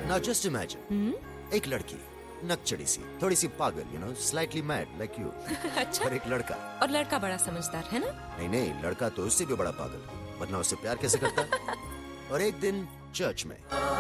Now just imagine, एक लड़की नकचड़ी सी, थोड़ी सी पागल, स्लाइटली मैड लाइक यू। अच्छा। और एक लड़का। और लड़का बड़ा समझदार है ना? नहीं, लड़का तो उससे भी बड़ा पागल, वरना उससे प्यार कैसे करता? और एक दिन चर्च में